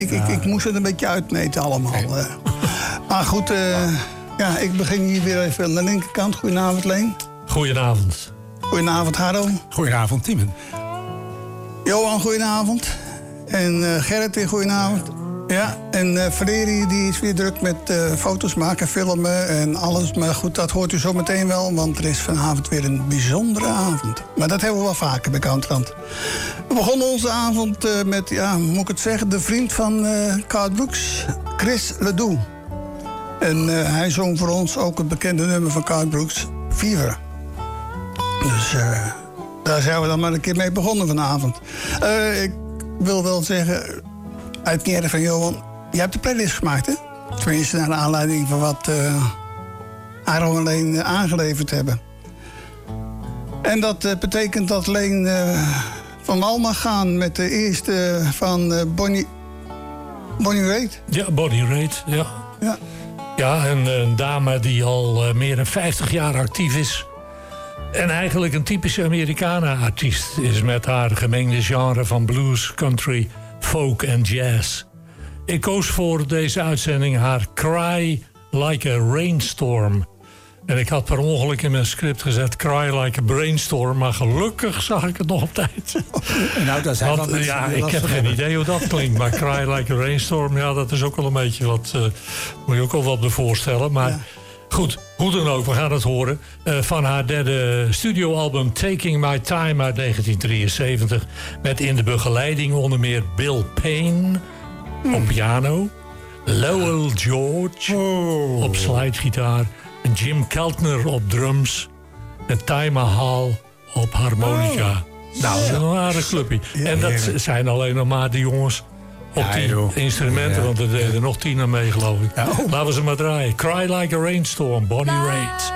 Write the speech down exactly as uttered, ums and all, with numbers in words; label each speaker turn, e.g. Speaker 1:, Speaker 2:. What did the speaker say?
Speaker 1: Ik, ik, ik moest het een beetje uitmeten allemaal. Nee. Uh. Maar goed, uh, ja, ik begin hier weer even aan de linkerkant. Goedenavond, Leen.
Speaker 2: Goedenavond.
Speaker 1: Goedenavond, Harro.
Speaker 3: Goedenavond, Timen.
Speaker 1: Johan, goedenavond. En uh, Gerrit, goedenavond. Ja, en uh, Valeri die is weer druk met uh, foto's maken, filmen en alles. Maar goed, dat hoort u zo meteen wel, want er is vanavond weer een bijzondere avond. Maar dat hebben we wel vaker bij Countryland. We begonnen onze avond uh, met, ja, moet ik het zeggen, de vriend van uh, Garth Brooks, Chris Ledoux. En uh, hij zong voor ons ook het bekende nummer van Garth Brooks, Fever. Dus uh, daar zijn we dan maar een keer mee begonnen vanavond. Uh, ik wil wel zeggen, uit de van Johan, je hebt de playlist gemaakt, hè? Tenminste, naar aanleiding van wat uh, Aaron en Leen uh, aangeleverd hebben. En dat uh, betekent dat Leen uh, van wal mag gaan met de eerste uh, van uh, Bonnie... Bonnie Raitt?
Speaker 2: Ja, Bonnie Raitt, ja.
Speaker 1: Ja,
Speaker 2: ja een, een dame die al uh, meer dan vijftig jaar actief is. En eigenlijk een typische Americana-artiest is met haar gemengde genre van blues, country, folk en jazz. Ik koos voor deze uitzending haar Cry Like a Rainstorm. En ik had per ongeluk in mijn script gezet Cry Like a Brainstorm, maar gelukkig zag ik het nog op tijd.
Speaker 3: Nou, dat zijn
Speaker 2: Want,
Speaker 3: wel
Speaker 2: ja, ik heb geen idee hoe dat klinkt, maar Cry Like a Rainstorm, ja, dat is ook wel een beetje wat, uh, moet je ook wel wat bij voorstellen. Maar ja. Goed, hoe dan ook, we gaan het horen. Uh, van haar derde studioalbum Taking My Time uit negentien drieënzeventig. Met in de begeleiding onder meer Bill Payne mm. op piano. Lowell George oh. op slidegitaar. En Jim Keltner op drums. En Ty Mahal op harmonica. Oh. Nou, dat is een aardig clubje. Ja, en dat heerlijk. Zijn alleen nog maar de jongens op ja, die joh. instrumenten, ja. want er deden nog tien aan mee, geloof ik. Ja. Oh. Laten we ze maar draaien. Cry Like a Rainstorm, Bonnie Raitt.